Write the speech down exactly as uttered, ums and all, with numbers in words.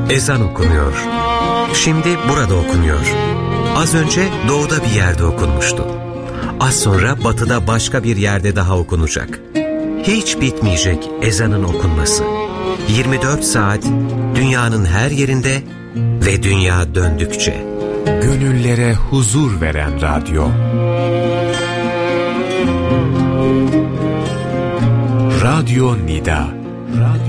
ezan okunuyor. Şimdi burada okunuyor. Az önce doğuda bir yerde okunmuştu. Az sonra batıda başka bir yerde daha okunacak. Hiç bitmeyecek ezanın okunması. yirmi dört saat dünyanın her yerinde ve dünya döndükçe. Gönüllere huzur veren radyo. Radyo Nida.